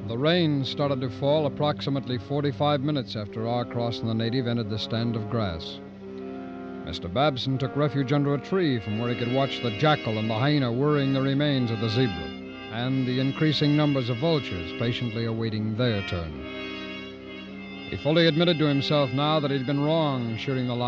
The rain started to fall approximately 45 minutes after R-Cross and the native entered the stand of grass. Mr. Babson took refuge under a tree from where he could watch the jackal and the hyena worrying the remains of the zebra, and the increasing numbers of vultures patiently awaiting their turn. He fully admitted to himself now that he'd been wrong shooting the